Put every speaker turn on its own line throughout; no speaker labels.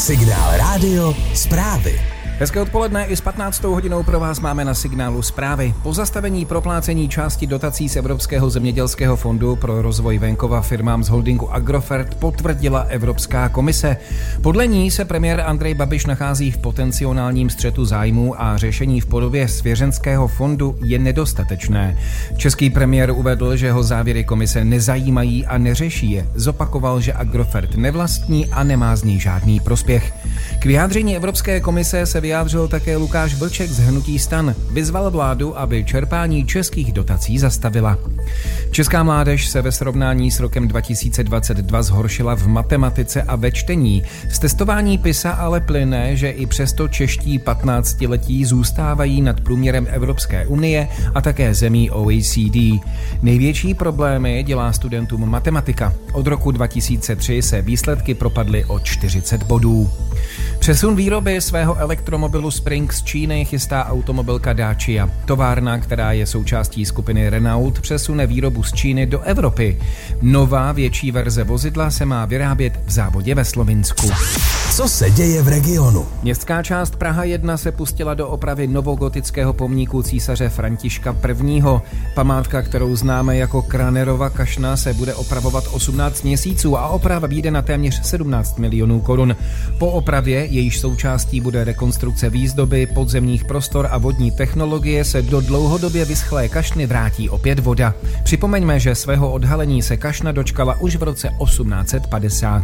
Signál rádio zprávy.
Hezké odpoledne, i s 15. hodinou pro vás máme na Signálu zprávy. Pozastavení proplácení části dotací z Evropského zemědělského fondu pro rozvoj venkova firmám z holdingu Agrofert potvrdila Evropská komise. Podle ní se premiér Andrej Babiš nachází v potenciálním střetu zájmů a řešení v podobě svěřenského fondu je nedostatečné. Český premiér uvedl, že ho závěry komise nezajímají a neřeší je. Zopakoval, že Agrofert nevlastní a nemá z ní žádný prospěch. K vyjádření Evropské komise se vyjádřil také Lukáš Vlček z hnutí STAN. Vyzval vládu, aby čerpání českých dotací zastavila. Česká mládež se ve srovnání s rokem 2022 zhoršila v matematice a ve čtení. Z testování PISA ale plyne, že i přesto čeští 15letí zůstávají nad průměrem Evropské unie a také zemí OECD. Největší problémy dělá studentům matematika. Od roku 2003 se výsledky propadly o 40 bodů. Přesun výroby svého elektromobilu Spring z Číny chystá automobilka Dacia. Továrna, která je součástí skupiny Renault, přesune výrobu z Číny do Evropy. Nová větší verze vozidla se má vyrábět v závodě ve Slovinsku.
Co se děje v regionu?
Městská část Praha 1 se pustila do opravy novogotického pomníku císaře Františka I. Památka, kterou známe jako Kranerova kašna, se bude opravovat 18 měsíců a oprava vyjde na téměř 17 milionů korun. Po opravě, jejíž součástí bude rekonstrukce výzdoby, podzemních prostor a vodní technologie, se do dlouhodobě vyschlé kašny vrátí opět voda. Připomeňme, že svého odhalení se kašna dočkala už v roce 1850.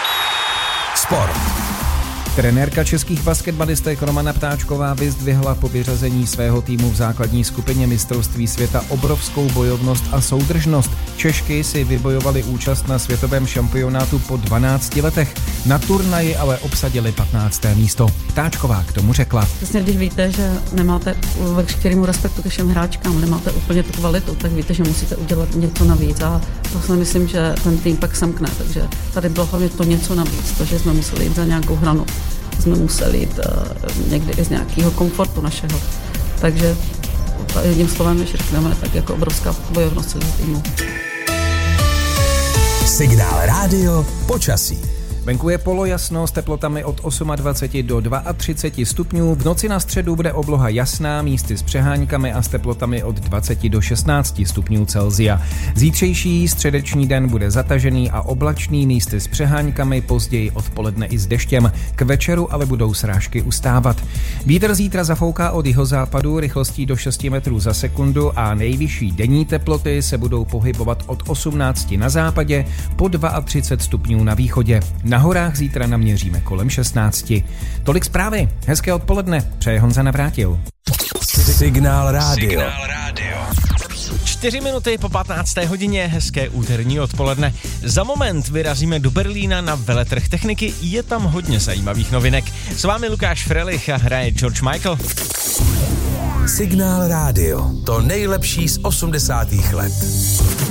Sport.
Trenérka českých basketbalistek Romana Ptáčková vyzdvihla po vyřazení svého týmu v základní skupině mistrovství světa obrovskou bojovnost a soudržnost. Češky si vybojovali účast na světovém šampionátu po 12 letech. Na turnaji ale obsadili 15. místo. Ptáčková k tomu řekla.
Přesně, když víte, že nemáte ve všekému respektu ke všem hráčkám, nemáte úplně tu kvalitu, tak víte, že musíte udělat něco navíc a to si myslím, že ten tým pak semkne, takže tady bylo hlavně to něco navíc, to, že jsme museli jít za nějakou hranu. Jsme museli jít někdy i z nějakého komfortu našeho. Takže jedním slovem, když řekneme, tak jako obrovská bojovnost celého týmu.
Signál rádio počasí.
Venku je polojasno s teplotami od 28 do 32 stupňů. V noci na středu bude obloha jasná, místy s přeháňkami a s teplotami od 20 do 16 stupňů Celsia. Zítřejší středeční den bude zatažený a oblačný, místy s přeháňkami, později odpoledne i s deštěm. K večeru ale budou srážky ustávat. Vítr zítra zafouká od jihozápadu rychlostí do 6 metrů za sekundu a nejvyšší denní teploty se budou pohybovat od 18 na západě po 32 stupňů na východě. Na horách zítra naměříme kolem 16. Tolik zprávy. Hezké odpoledne. Přeje Honza Navrátil.
Signál rádio.
4 minuty po 15. hodině, hezké úterní odpoledne. Za moment vyrazíme do Berlína na veletrh techniky, je tam hodně zajímavých novinek. S vámi Lukáš Frelich a hraje George Michael.
Signál rádio. To nejlepší z 80. let.